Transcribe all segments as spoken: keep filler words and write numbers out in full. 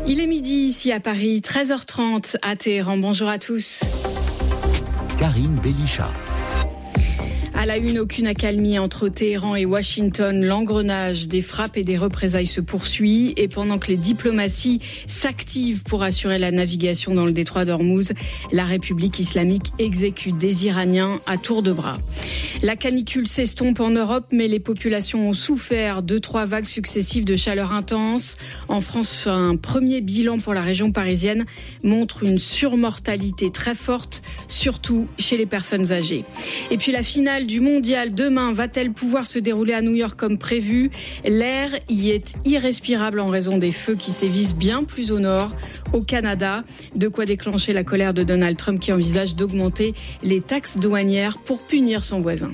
Il est midi ici à Paris, treize heures trente à Téhéran. Bonjour à tous. Karine Bélicha. À la une, aucune accalmie entre Téhéran et Washington. L'engrenage des frappes et des représailles se poursuit. Et pendant que les diplomaties s'activent pour assurer la navigation dans le détroit d'Ormuz, la République islamique exécute des Iraniens à tour de bras. La canicule s'estompe en Europe, mais les populations ont souffert de trois vagues successives de chaleur intense. En France, un premier bilan pour la région parisienne montre une surmortalité très forte, surtout chez les personnes âgées. Et puis la finale du mondial demain va-t-elle pouvoir se dérouler à New York comme prévu? L'air y est irrespirable en raison des feux qui sévissent bien plus au nord, au Canada. De quoi déclencher la colère de Donald Trump qui envisage d'augmenter les taxes douanières pour punir son voisin.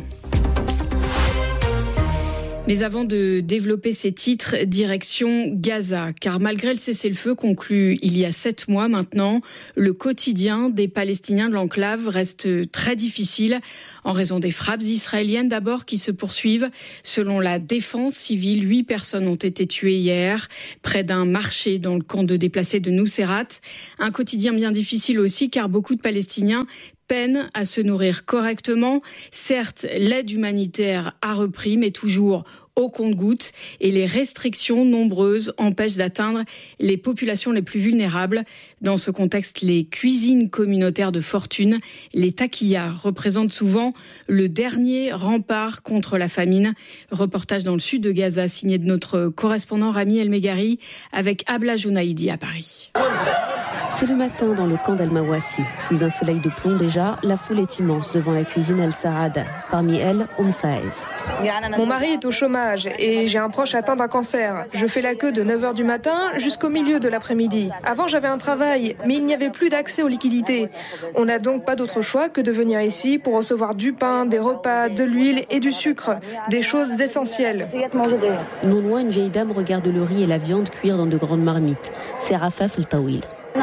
Mais avant de développer ces titres, direction Gaza. Car malgré le cessez-le-feu conclu il y a sept mois maintenant, le quotidien des Palestiniens de l'enclave reste très difficile en raison des frappes israéliennes d'abord qui se poursuivent. Selon la défense civile, huit personnes ont été tuées hier près d'un marché dans le camp de déplacés de Nuseirat. Un quotidien bien difficile aussi car beaucoup de Palestiniens peinent à se nourrir correctement. Certes, l'aide humanitaire a repris, mais toujours au compte-gouttes, et les restrictions nombreuses empêchent d'atteindre les populations les plus vulnérables. Dans ce contexte, les cuisines communautaires de fortune, les taquillas, représentent souvent le dernier rempart contre la famine. Reportage dans le sud de Gaza, signé de notre correspondant Rami El Megari, avec Abla Jounaïdi à Paris. C'est le matin dans le camp d'Al-Mawassi. Sous un soleil de plomb déjà, la foule est immense devant la cuisine Al-Sarad. Parmi elles, Oum Faez. Mon mari est au chômage et j'ai un proche atteint d'un cancer. Je fais la queue de neuf heures du matin jusqu'au milieu de l'après-midi. Avant, j'avais un travail, mais il n'y avait plus d'accès aux liquidités. On n'a donc pas d'autre choix que de venir ici pour recevoir du pain, des repas, de l'huile et du sucre. Des choses essentielles. Non loin, une vieille dame regarde le riz et la viande cuire dans de grandes marmites. C'est Rafaf El-Tawil.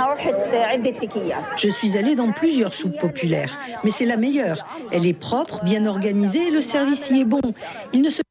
Je suis allée dans plusieurs soupes populaires, mais c'est la meilleure. Elle est propre, bien organisée et le service y est bon. Il ne se